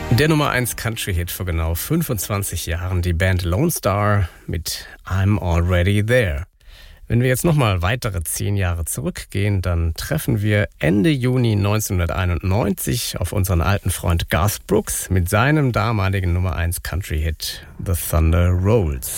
Der Nummer 1 Country-Hit vor genau 25 Jahren, die Band Lone Star mit I'm Already There. Wenn wir jetzt nochmal weitere 10 Jahre zurückgehen, dann treffen wir Ende Juni 1991 auf unseren alten Freund Garth Brooks mit seinem damaligen Nummer 1 Country-Hit The Thunder Rolls.